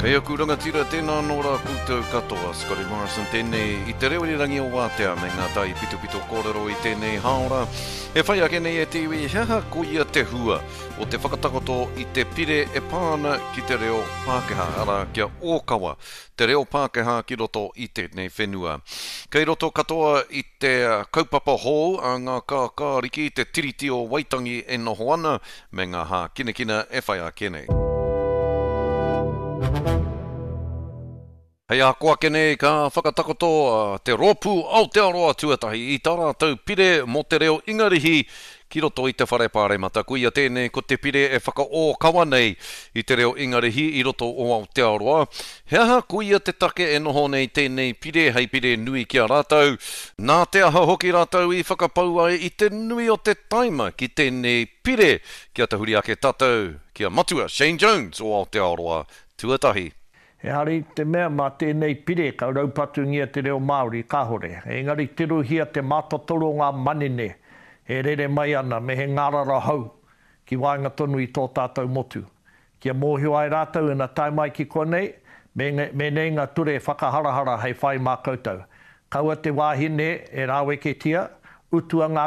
Hei aku rangatira tēnā nō rā koutou katoa, Scotty Morrison tēnei I te reo rangi o Wātea me ngā tai pito kōrero I tēnei haora. He whai ake nei e te iwi haha koia te hua o te whakatakoto I te pire e pāna ki te reo Pākehā ara kia ōkawa. Te reo Pākehā ki roto I tēnei whenua. Kei roto katoa I te kaupapa hou a ngā kākāriki te tiriti o Waitangi e noho ana me ngā hā kinekina e whai ake nei. Hei a koa kene ka whakatakoto te rōpū Aotearoa tuatahi I tā rātou pire mo te reo Ingarihi ki roto I te wharepāre mata. Kuia tēnei ko te pire e whakaōkawa nei I te reo Ingarihi I roto o Aotearoa. He aha kuia te take e noho nei tēnei pire hei pire nui kia rātou. Nā te aha hoki rātou I whakapau ai I te nui o te taima ki tēnei pire kia te huri ake tātou. Kia matua Shane Jones o Aotearoa tuatahi. He hari te mea mā tēnei pire ka raupatu ngia te reo Māori kahore. Engari te ruhia te mātotoro ngā manene. He rere mai ana me he ngārara hau ki wāinga tonu I tō tātou motu. Kia mōhio ai rātou ina tai mai ki konei, me nei ngā ture whakaharahara hei whai mā koutou. Kaua te wāhine e rāweketia, utua ngā